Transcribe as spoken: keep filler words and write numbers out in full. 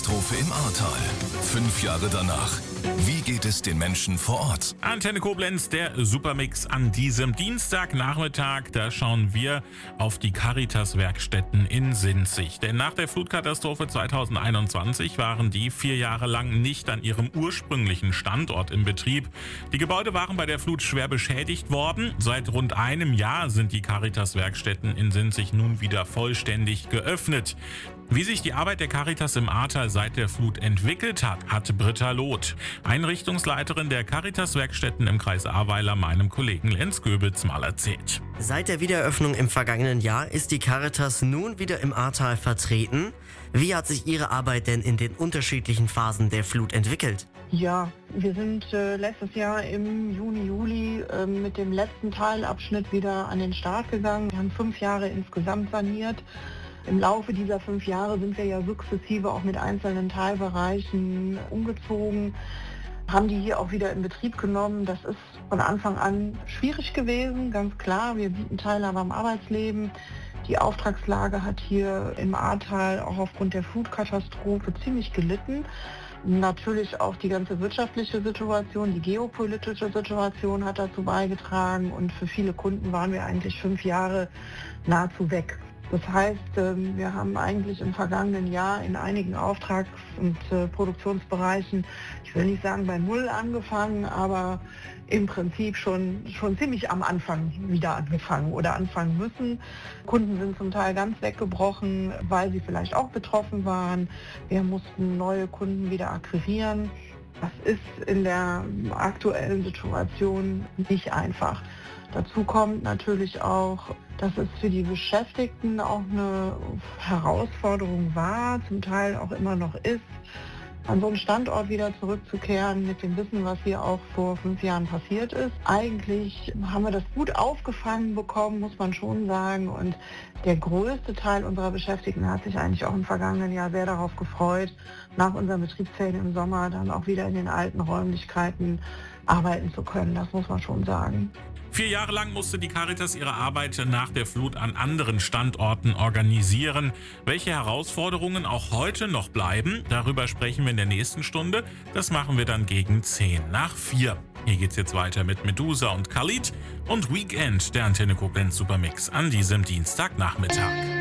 Flutkatastrophe im Ahrtal. Fünf Jahre danach. Wie geht es den Menschen vor Ort? Antenne Koblenz, der Supermix an diesem Dienstagnachmittag. Da schauen wir auf die Caritas-Werkstätten in Sinzig. Denn nach der Flutkatastrophe zweitausendeinundzwanzig waren die vier Jahre lang nicht an ihrem ursprünglichen Standort im Betrieb. Die Gebäude waren bei der Flut schwer beschädigt worden. Seit rund einem Jahr sind die Caritas-Werkstätten in Sinzig nun wieder vollständig geöffnet. Wie sich die Arbeit der Caritas im Ahrtal seit der Flut entwickelt hat, hat Britta Loth, Einrichtungsleiterin der Caritas-Werkstätten im Kreis Ahrweiler, meinem Kollegen Lenz Göbitz mal erzählt. Seit der Wiedereröffnung im vergangenen Jahr ist die Caritas nun wieder im Ahrtal vertreten. Wie hat sich Ihre Arbeit denn in den unterschiedlichen Phasen der Flut entwickelt? Ja, wir sind äh, letztes Jahr im Juni, Juli äh, mit dem letzten Teilabschnitt wieder an den Start gegangen. Wir haben fünf Jahre insgesamt saniert. Im Laufe dieser fünf Jahre sind wir ja sukzessive auch mit einzelnen Teilbereichen umgezogen, haben die hier auch wieder in Betrieb genommen. Das ist von Anfang an schwierig gewesen, ganz klar. Wir bieten Teilhabe am Arbeitsleben. Die Auftragslage hat hier im Ahrtal auch aufgrund der Flutkatastrophe ziemlich gelitten. Natürlich auch die ganze wirtschaftliche Situation, die geopolitische Situation hat dazu beigetragen und für viele Kunden waren wir eigentlich fünf Jahre nahezu weg. Das heißt, wir haben eigentlich im vergangenen Jahr in einigen Auftrags- und Produktionsbereichen, ich will nicht sagen bei Null angefangen, aber im Prinzip schon, schon ziemlich am Anfang wieder angefangen oder anfangen müssen. Kunden sind zum Teil ganz weggebrochen, weil sie vielleicht auch betroffen waren. Wir mussten neue Kunden wieder akquirieren. Das ist in der aktuellen Situation nicht einfach. Dazu kommt natürlich auch, dass es für die Beschäftigten auch eine Herausforderung war, zum Teil auch immer noch ist, an so einen Standort wieder zurückzukehren mit dem Wissen, was hier auch vor fünf Jahren passiert ist. Eigentlich haben wir das gut aufgefangen bekommen, muss man schon sagen. Und der größte Teil unserer Beschäftigten hat sich eigentlich auch im vergangenen Jahr sehr darauf gefreut, nach unseren Betriebsferien im Sommer dann auch wieder in den alten Räumlichkeiten arbeiten zu können. Das muss man schon sagen. Vier Jahre lang musste die Caritas ihre Arbeit nach der Flut an anderen Standorten organisieren. Welche Herausforderungen auch heute noch bleiben, darüber sprechen wir in der nächsten Stunde. Das machen wir dann gegen zehn nach vier. Hier geht's jetzt weiter mit Medusa und Khalid und Weekend, der Antenne Koblenz Supermix an diesem Dienstagnachmittag.